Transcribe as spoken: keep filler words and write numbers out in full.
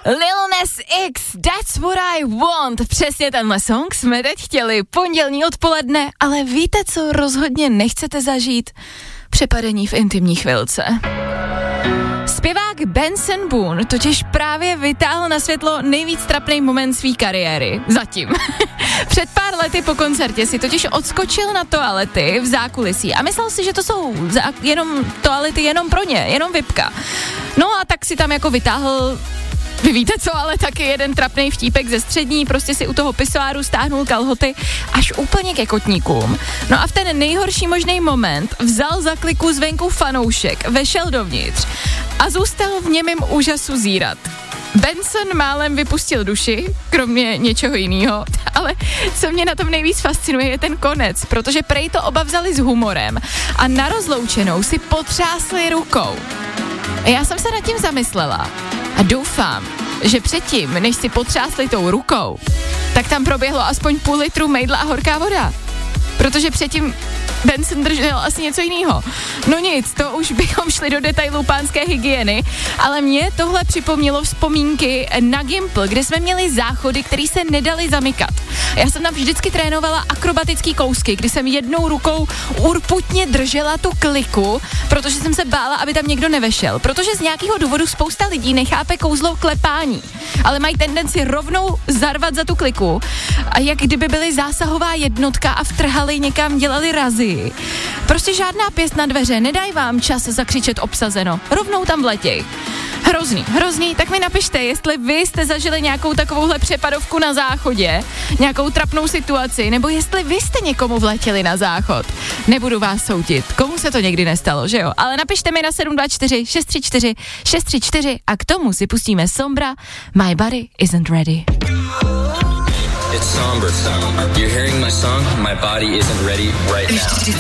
Lil Nas X, That's What I Want. Přesně tenhle song jsme teď chtěli pondělní odpoledne, ale víte, co rozhodně nechcete zažít? Přepadení v intimní chvilce. Zpěvák Benson Boone totiž právě vytáhl na světlo nejvíc trapný moment své kariéry. Zatím. Před pár lety po koncertě si totiž odskočil na toalety v zákulisí a myslel si, že to jsou zá- jenom toalety jenom pro ně, jenom vipka. No a tak si tam jako vytáhl, vy víte co, ale taky jeden trapnej vtípek ze střední, prostě si u toho pisoáru stáhnul kalhoty až úplně ke kotníkům. No a v ten nejhorší možný moment vzal za kliku zvenku fanoušek, vešel dovnitř a zůstal v němým úžasu zírat. Benson málem vypustil duši, kromě něčeho jiného, ale co mě na tom nejvíc fascinuje je ten konec, protože prej to oba vzali s humorem a na rozloučenou si potřásli rukou. Já jsem se nad tím zamyslela a doufám, že předtím, než si potřásli tou rukou, tak tam proběhlo aspoň půl litru mejdla a horká voda. Protože předtím Benson držel asi něco jiného. No nic, to už bychom šli do detailů pánské hygieny, ale mě tohle připomnělo vzpomínky na Gimpl, kde jsme měli záchody, které se nedaly zamykat. Já jsem tam vždycky trénovala akrobatický kousky, kdy jsem jednou rukou urputně držela tu kliku, protože jsem se bála, aby tam někdo nevešel. Protože z nějakého důvodu spousta lidí nechápe kouzlo klepání, ale mají tendenci rovnou zarvat za tu kliku a jak kdyby byly zásahová jednotka a vtrhali někam, dělali razy. Prostě žádná pěst na dveře, nedaj vám čas zakřičet obsazeno, rovnou tam vletěj. Hrozný, hrozný, tak mi napište, jestli vy jste zažili nějakou takovouhle přepadovku na záchodě, nějakou trapnou situaci, nebo jestli vy jste někomu vletěli na záchod. Nebudu vás soudit, komu se to někdy nestalo, že jo? Ale napište mi na sedm dva čtyři šest tři čtyři šest tři čtyři a k tomu si pustíme Sombra, My Body Isn't Ready. It's Somber. You're hearing my song, My Body Isn't Ready right now.